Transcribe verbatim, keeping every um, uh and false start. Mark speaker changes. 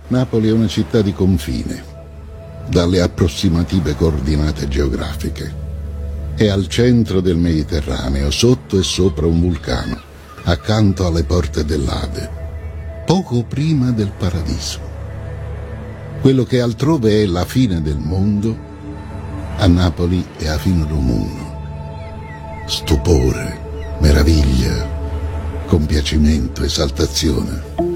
Speaker 1: Napoli è una città di confine, dalle approssimative coordinate geografiche. È al centro del Mediterraneo, sotto e sopra un vulcano, accanto alle porte dell'Ade, poco prima del paradiso. Quello che altrove è la fine del mondo, a Napoli è a fine del mondo. Stupore, meraviglia, compiacimento, esaltazione.